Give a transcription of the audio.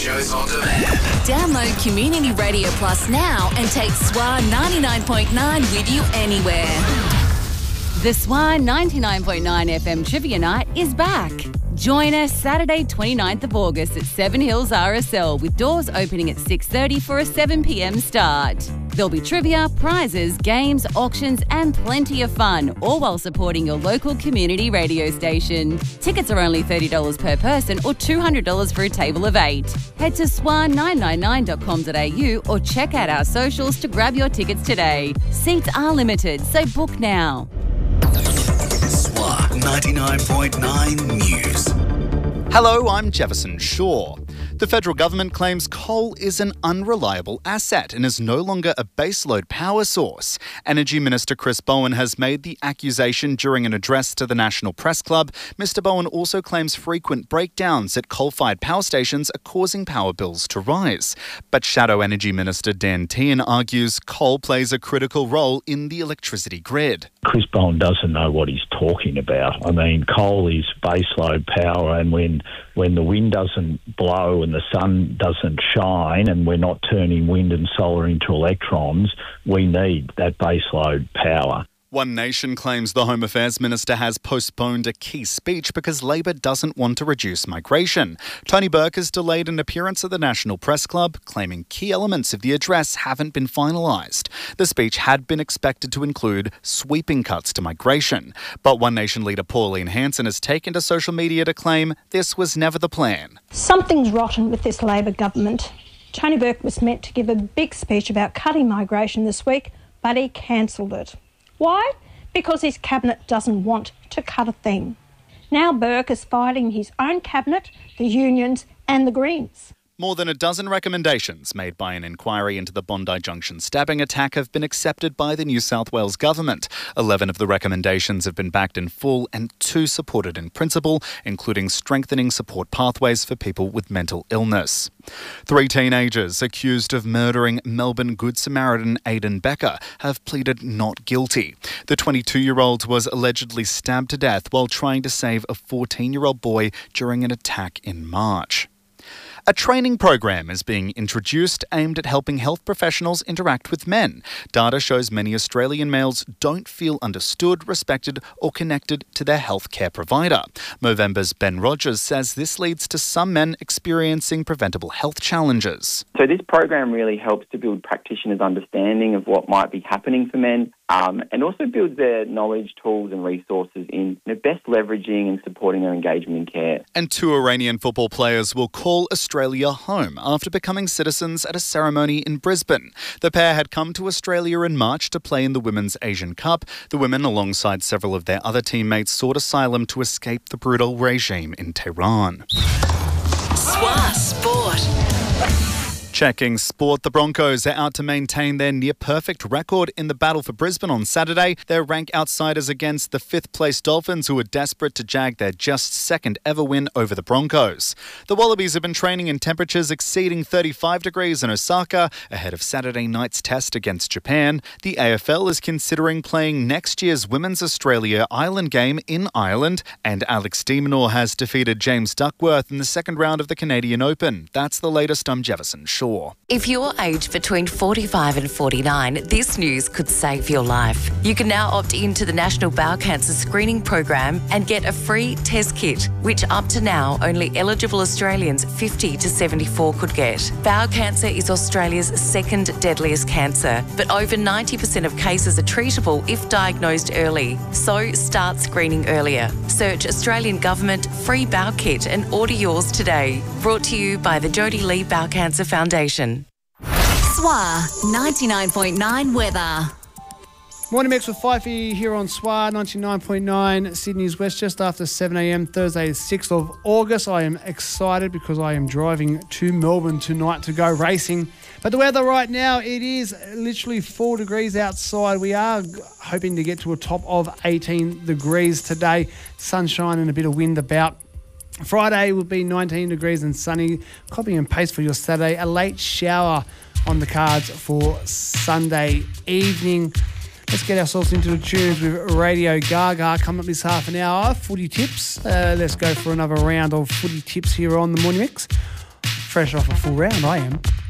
shows on demand. Download Community Radio Plus now and take SWA 99.9 with you anywhere. The SWA 99.9 FM Trivia Night is back. Join us Saturday 29th of August at Seven Hills RSL with doors opening at 6:30 for a 7 p.m. start. There'll be trivia, prizes, games, auctions and plenty of fun, all while supporting your local community radio station. Tickets are only $30 per person or $200 for a table of 8. Head to swa999.com.au or check out our socials to grab your tickets today. Seats are limited, so book now. SWA 99.9 News. Hello, I'm Jefferson Shaw. The federal government claims coal is an unreliable asset and is no longer a baseload power source. Energy Minister Chris Bowen has made the accusation during an address to the National Press Club. Mr. Bowen also claims frequent breakdowns at coal-fired power stations are causing power bills to rise. But Shadow Energy Minister Dan Tehan argues coal plays a critical role in the electricity grid. Chris Bowen doesn't know what he's talking about. I mean, coal is baseload power, and when the wind doesn't blow and the sun doesn't shine and we're not turning wind and solar into electrons, we need that baseload power. One Nation claims the Home Affairs Minister has postponed a key speech because Labor doesn't want to reduce migration. Tony Burke has delayed an appearance at the National Press Club, claiming key elements of the address haven't been finalised. The speech had been expected to include sweeping cuts to migration, but One Nation leader Pauline Hanson has taken to social media to claim this was never the plan. Something's rotten with this Labor government. Tony Burke was meant to give a big speech about cutting migration this week, but he cancelled it. Why? Because his cabinet doesn't want to cut a thing. Now Burke is fighting his own cabinet, the unions and the Greens. More than a dozen recommendations made by an inquiry into the Bondi Junction stabbing attack have been accepted by the New South Wales government. 11 of the recommendations have been backed in full and 2 supported in principle, including strengthening support pathways for people with mental illness. 3 teenagers accused of murdering Melbourne Good Samaritan Aidan Becker have pleaded not guilty. The 22-year-old was allegedly stabbed to death while trying to save a 14-year-old boy during an attack in March. A training program is being introduced aimed at helping health professionals interact with men. Data shows many Australian males don't feel understood, respected or connected to their healthcare provider. Movember's Ben Rogers says this leads to some men experiencing preventable health challenges. So this program really helps to build practitioners' understanding of what might be happening for men, and also builds their knowledge, tools and resources in best leveraging and supporting their engagement in care. And 2 Iranian football players will call Australia home after becoming citizens at a ceremony in Brisbane. The pair had come to Australia in March to play in the Women's Asian Cup. The women, alongside several of their other teammates, sought asylum to escape the brutal regime in Tehran. SWA Sport. Checking sport, the Broncos are out to maintain their near-perfect record in the battle for Brisbane on Saturday. They're rank outsiders against the 5th-place Dolphins, who are desperate to jag their just second ever win over the Broncos. The Wallabies have been training in temperatures exceeding 35 degrees in Osaka ahead of Saturday night's test against Japan. The AFL is considering playing next year's Women's Australia Island game in Ireland, and Alex de Minaur has defeated James Duckworth in the second round of the Canadian Open. That's the latest. I'm Jefferson Shaw. If you're aged between 45 and 49, this news could save your life. You can now opt into the National Bowel Cancer Screening Program and get a free test kit, which up to now only eligible Australians 50 to 74 could get. Bowel cancer is Australia's second deadliest cancer, but over 90% of cases are treatable if diagnosed early. So start screening earlier. Search Australian Government Free Bowel Kit and order yours today. Brought to you by the Jodie Lee Bowel Cancer Foundation. SWA 99.9 weather. Morning mix with Fifey here on SWA 99.9 Sydney's West, just after 7 a.m, Thursday, 6th of August. I am excited because I am driving to Melbourne tonight to go racing. But the weather right now, it is literally 4 degrees outside. We are hoping to get to a top of 18 degrees today. Sunshine and a bit of wind about. Friday will be 19 degrees and sunny. Copy and paste for your Saturday. A late shower on the cards for Sunday evening. Let's get ourselves into the tunes with Radio Gaga. Coming up this half an hour, footy tips. Let's go for another round of footy tips here on the Morning Mix. fresh off a full round, I am.